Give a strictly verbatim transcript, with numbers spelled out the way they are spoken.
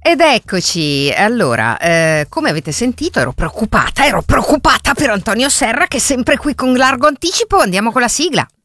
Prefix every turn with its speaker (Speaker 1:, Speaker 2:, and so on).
Speaker 1: Ed eccoci, allora, eh, come avete sentito ero preoccupata, ero preoccupata per Antonio Serra che è sempre qui con largo anticipo, andiamo con la sigla.